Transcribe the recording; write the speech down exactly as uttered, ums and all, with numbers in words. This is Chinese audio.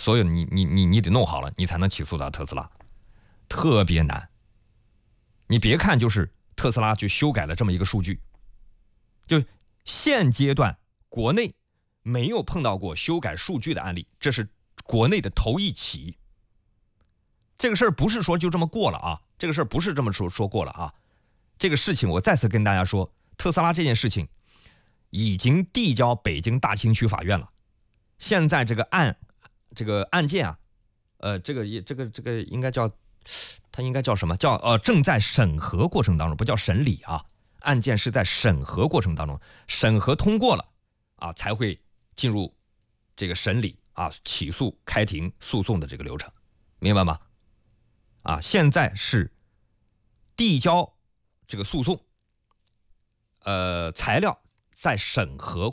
所有你你你你得弄好了，你才能起诉到特斯拉，特别难。你别看就是特斯拉就修改了这么一个数据，就现阶段国内没有碰到过修改数据的案例，这是国内的头一起。这个事儿不是说就这么过了啊，这个事儿不是这么说说过了啊。这个事情我再次跟大家说，特斯拉这件事情已经递交北京大清区法院了。现在这个案这个案件啊，呃，这个这个这个应该叫，它应该叫什么？叫呃正在审核过程当中，不叫审理啊。案件是在审核过程当中，审核通过了啊，才会进入这个审理啊，起诉、开庭、诉讼的这个流程，明白吗？啊，现在是递交这个诉讼，呃，材料在审核